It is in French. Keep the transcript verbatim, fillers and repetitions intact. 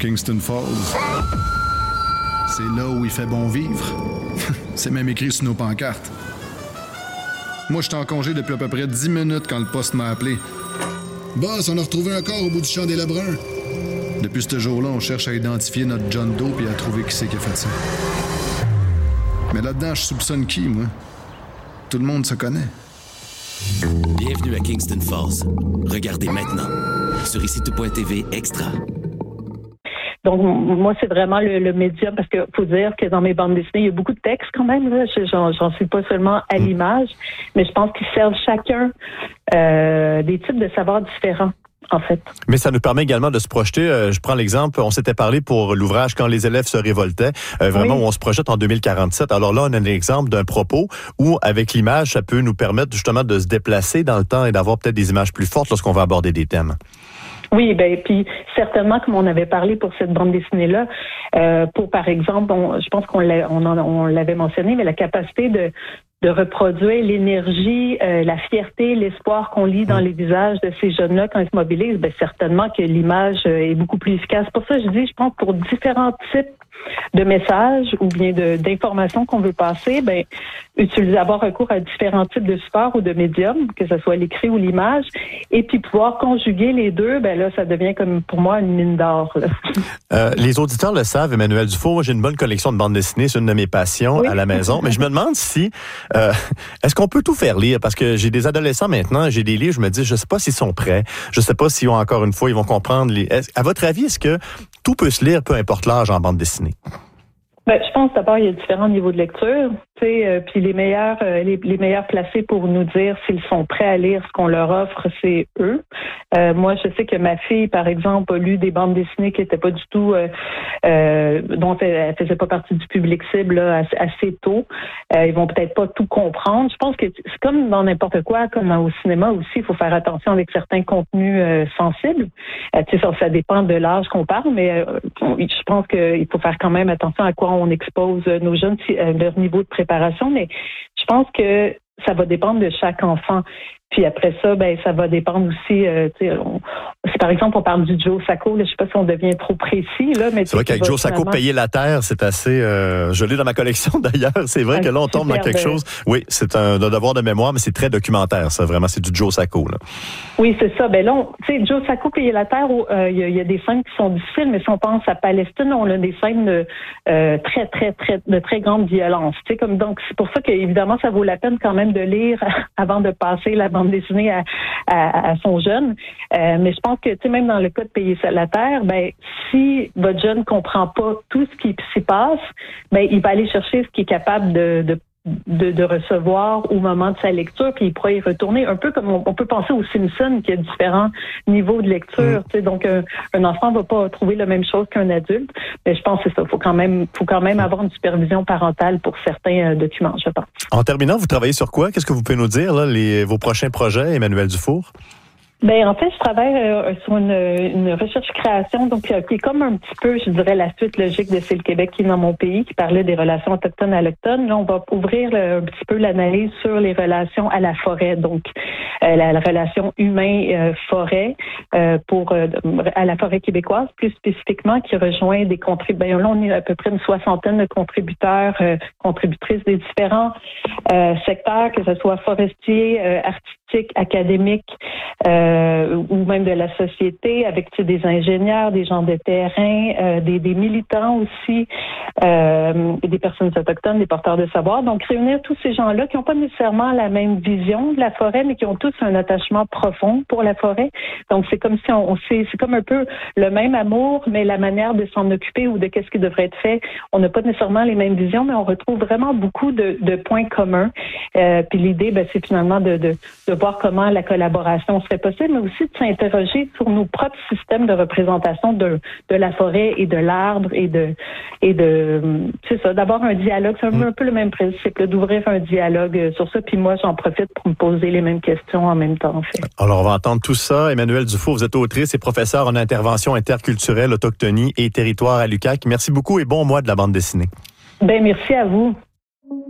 Kingston Falls. C'est là où il fait bon vivre. C'est même écrit sur nos pancartes. Moi, j'étais en congé depuis à peu près dix minutes quand le poste m'a appelé. Boss, on a retrouvé un corps au bout du champ des Lebrun. Depuis ce jour-là, on cherche à identifier notre John Doe et à trouver qui c'est qui a fait ça. Mais là-dedans, je soupçonne qui, moi? Tout le monde se connaît. Bienvenue à Kingston Falls. Regardez maintenant sur ici tout point t v Extra. Donc, moi, c'est vraiment le, le médium, parce qu'il faut dire que dans mes bandes dessinées, il y a beaucoup de textes quand même. Là. Je, j'en, j'en suis pas seulement à l'image, mais je pense qu'ils servent chacun euh, des types de savoirs différents. En fait. Mais ça nous permet également de se projeter. Euh, je prends l'exemple, on s'était parlé pour l'ouvrage Quand les élèves se révoltaient, euh, vraiment oui. Où on se projette en deux mille quarante-sept. Alors là, on a un exemple d'un propos où, avec l'image, ça peut nous permettre justement de se déplacer dans le temps et d'avoir peut-être des images plus fortes lorsqu'on va aborder des thèmes. Oui, ben puis certainement, comme on avait parlé pour cette bande dessinée-là, euh, pour par exemple, on, je pense qu'on l'a, on, en, on l'avait mentionné, mais la capacité de de reproduire l'énergie, euh, la fierté, l'espoir qu'on lit dans les visages de ces jeunes-là quand ils se mobilisent, ben certainement que l'image est beaucoup plus efficace. Pour ça, je dis, je pense pour différents types de messages ou bien de, d'informations qu'on veut passer, ben utiliser, avoir recours à différents types de supports ou de médiums, que ce soit l'écrit ou l'image, et puis pouvoir conjuguer les deux, ben là, ça devient comme pour moi une mine d'or. Euh, les auditeurs le savent, Emmanuelle Dufour, j'ai une bonne collection de bandes dessinées, c'est une de mes passions oui. à la maison, mais je me demande si, euh, est-ce qu'on peut tout faire lire? Parce que j'ai des adolescents maintenant, j'ai des livres, je me dis, je sais pas s'ils sont prêts, je sais pas si, encore une fois, ils vont comprendre. Les... Est-ce, à votre avis, est-ce que tout peut se lire, peu importe l'âge, en bande dessinée? Ben, je pense d'abord il y a différents niveaux de lecture, tu sais, euh, puis les meilleurs, euh, les, les meilleurs placés pour nous dire s'ils sont prêts à lire ce qu'on leur offre, c'est eux. Euh, moi, je sais que ma fille, par exemple, a lu des bandes dessinées qui étaient pas du tout, euh, euh, dont elle, elle faisait pas partie du public cible là, assez, assez tôt. Euh, ils vont peut-être pas tout comprendre. Je pense que c'est comme dans n'importe quoi, comme au cinéma aussi, il faut faire attention avec certains contenus euh, sensibles. Euh, tu sais, ça, ça dépend de l'âge qu'on parle, mais euh, je pense qu'il faut faire quand même attention à quoi on expose nos jeunes, leur niveau de préparation, mais je pense que ça va dépendre de chaque enfant. Puis après ça, ben ça va dépendre aussi. Euh, on, si par exemple on parle du Joe Sacco, là, je sais pas si on devient trop précis là, mais c'est vrai qu'avec Joe Sacco, finalement... payer la terre, c'est assez. Euh, je l'ai dans ma collection d'ailleurs. C'est vrai un que là on tombe dans quelque de... chose. Oui, c'est un, un devoir de mémoire, mais c'est très documentaire. Ça, vraiment, c'est du Joe Sacco là. Oui, c'est ça. Ben là, tu sais, Joe Sacco, payer la terre, il euh, y, y a des scènes qui sont difficiles, mais si on pense à Palestine, on a des scènes de euh, très, très, très, de très grande violence. Tu sais, comme donc, c'est pour ça qu'évidemment, ça vaut la peine quand même de lire avant de passer la bande dessinée à, à, à son jeune. Euh, mais je pense que, tu sais, même dans le cas de payer la terre, ben, si votre jeune comprend pas tout ce qui s'y passe, ben, il va aller chercher ce qu'il est capable de, de De, de recevoir au moment de sa lecture, puis il pourra y retourner. Un peu comme on, on peut penser aux Simpsons, qui a différents niveaux de lecture. Mm. Tu sais, donc, un, un enfant ne va pas trouver la même chose qu'un adulte. Mais je pense que c'est ça. Il faut quand même, faut quand même avoir une supervision parentale pour certains euh, documents, je pense. En terminant, vous travaillez sur quoi? Qu'est-ce que vous pouvez nous dire, là, les, vos prochains projets, Emmanuelle Dufour? Ben en fait, je travaille euh, sur une, une recherche-création, donc euh, qui est comme un petit peu, je dirais, la suite logique de C'est le Québec qui est dans mon pays, qui parlait des relations autochtones à l'autochtone. Là, on va ouvrir le, un petit peu l'analyse sur les relations à la forêt, donc euh, la, la relation humain-forêt euh, pour euh, à la forêt québécoise, plus spécifiquement, qui rejoint des contributeurs. Là, on est à peu près une soixantaine de contributeurs, euh, contributrices des différents euh, secteurs, que ce soit forestiers, euh, artistiques, académiques, euh, ou même de la société, avec tu sais, des ingénieurs, des gens de terrain, euh, des, des militants aussi, euh, des personnes autochtones, des porteurs de savoir. Donc, réunir tous ces gens-là qui n'ont pas nécessairement la même vision de la forêt, mais qui ont tous un attachement profond pour la forêt. Donc, c'est comme si on, on sait, c'est comme un peu le même amour, mais la manière de s'en occuper ou de qu'est-ce qui devrait être fait. On n'a pas nécessairement les mêmes visions, mais on retrouve vraiment beaucoup de, de points communs. Euh, puis l'idée, ben, c'est finalement de, de, de voir comment la collaboration serait possible, mais aussi de s'interroger sur nos propres systèmes de représentation de, de la forêt et de l'arbre et de, et de, c'est ça, d'avoir un dialogue. C'est un, mmh. un peu le même principe, là, d'ouvrir un dialogue sur ça. Puis moi, j'en profite pour me poser les mêmes questions en même temps, en fait. Alors, on va entendre tout ça. Emmanuelle Dufour, vous êtes autrice et professeure en intervention interculturelle, autochtonie et territoire à l'U Q A C. Merci beaucoup et bon mois de la bande dessinée. Ben, merci à vous.